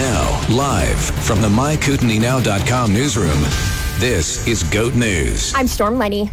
Now, live from the MyKootenainow.com newsroom, this is GOAT News. I'm Storm Lenny.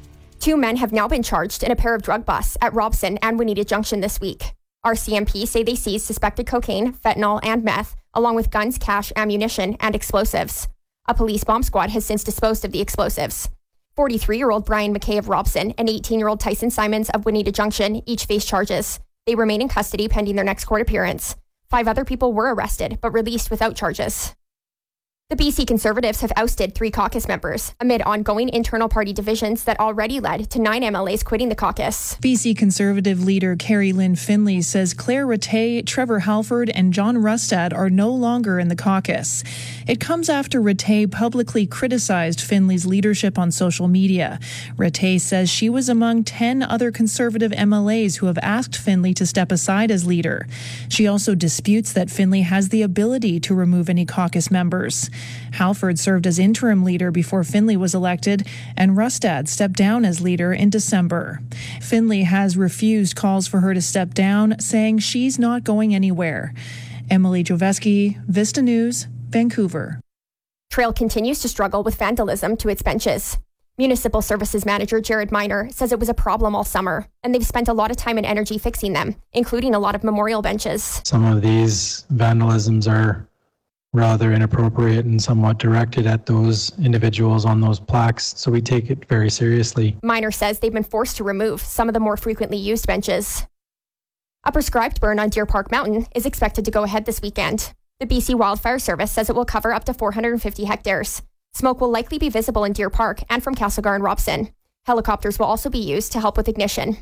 2 men have now been charged in a pair of drug busts at Robson and Juanita Junction this week. RCMP say they seized suspected cocaine, fentanyl, and meth, along with guns, cash, ammunition, and explosives. A police bomb squad has since disposed of the explosives. 43-year-old Brian McKay of Robson and 18-year-old Tyson Simons of Juanita Junction each face charges. They remain in custody pending their next court appearance. 5 other people were arrested, but released without charges. The BC Conservatives have ousted 3 caucus members amid ongoing internal party divisions that already led to 9 MLAs quitting the caucus. BC Conservative leader Carrie Lynn Finlay says Claire Rattay, Trevor Halford, and John Rustad are no longer in the caucus. It comes after Rattay publicly criticized Finlay's leadership on social media. Rattay says she was among 10 other Conservative MLAs who have asked Finlay to step aside as leader. She also disputes that Finlay has the ability to remove any caucus members. Halford served as interim leader before Finlay was elected, and Rustad stepped down as leader in December. Finlay has refused calls for her to step down, saying she's not going anywhere. Emily Joveski, Vista News, Vancouver. Trail continues to struggle with vandalism to its benches. Municipal Services Manager Jared Miner says it was a problem all summer, and they've spent a lot of time and energy fixing them, including a lot of memorial benches. Some of these vandalisms are rather inappropriate and somewhat directed at those individuals on those plaques, so we take it very seriously. Miner says they've been forced to remove some of the more frequently used benches. A prescribed burn on Deer Park Mountain is expected to go ahead this weekend. The BC Wildfire Service says it will cover up to 450 hectares. Smoke will likely be visible in Deer Park and from Castlegar and Robson. Helicopters will also be used to help with ignition.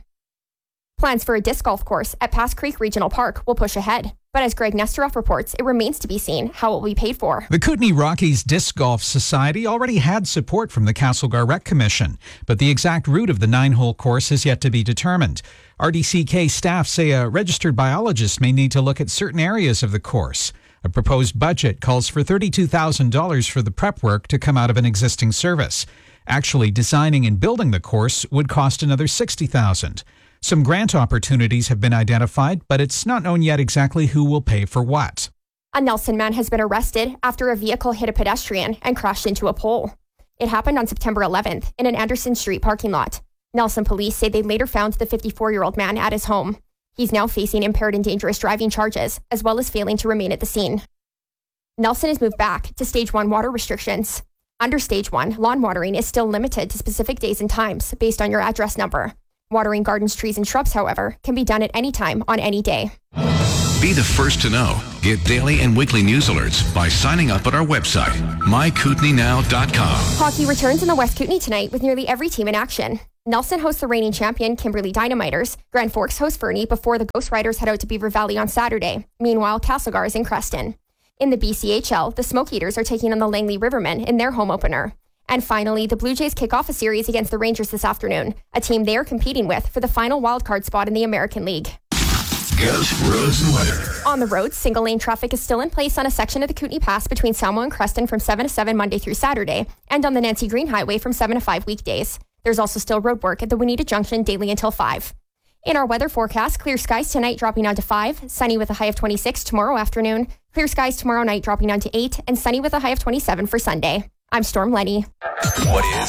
Plans for a disc golf course at Pass Creek Regional Park will push ahead. But as Greg Nesteroff reports, it remains to be seen how it will be paid for. The Kootenay Rockies Disc Golf Society already had support from the Castlegar Rec Commission, but the exact route of the 9-hole course is yet to be determined. RDCK staff say a registered biologist may need to look at certain areas of the course. A proposed budget calls for $32,000 for the prep work to come out of an existing service. Actually designing and building the course would cost another $60,000. Some grant opportunities have been identified, but it's not known yet exactly who will pay for what. A Nelson man has been arrested after a vehicle hit a pedestrian and crashed into a pole. It happened on September 11th in an Anderson Street parking lot. Nelson police say they later found the 54-year-old man at his home. He's now facing impaired and dangerous driving charges, as well as failing to remain at the scene. Nelson has moved back to Stage 1 water restrictions. Under Stage 1, lawn watering is still limited to specific days and times based on your address number. Watering gardens, trees, and shrubs, however, can be done at any time on any day. Be the first to know. Get daily and weekly news alerts by signing up at our website, MyKootenainow.com. Hockey returns in the West Kootenay tonight with nearly every team in action. Nelson hosts the reigning champion Kimberley Dynamiters. Grand Forks hosts Fernie before the Ghost Riders head out to Beaver Valley on Saturday. Meanwhile, Castlegar is in Creston. In the BCHL, the Smoke Eaters are taking on the Langley Rivermen in their home opener. And finally, the Blue Jays kick off a series against the Rangers this afternoon, a team they are competing with for the final wildcard spot in the American League. GOAT roads and weather. On the roads, single-lane traffic is still in place on a section of the Kootenay Pass between Salmo and Creston from 7 to 7 Monday through Saturday, and on the Nancy Green Highway from 7 to 5 weekdays. There's also still road work at the Juanita Junction daily until 5. In our weather forecast, clear skies tonight dropping down to 5, sunny with a high of 26 tomorrow afternoon, clear skies tomorrow night dropping down to 8, and sunny with a high of 27 for Sunday. I'm Storm Lenny. What is